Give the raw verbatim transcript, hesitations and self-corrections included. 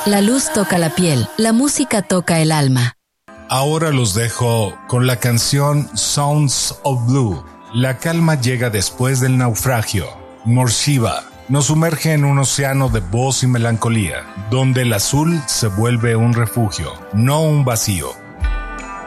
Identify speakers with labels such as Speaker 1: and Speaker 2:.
Speaker 1: La luz toca la piel, la música toca el alma.
Speaker 2: Ahora los dejo con la canción Sounds of Blue. La calma llega después del naufragio. Morshiva nos sumerge en un océano de voz y melancolía, donde el azul se vuelve un refugio, no un vacío.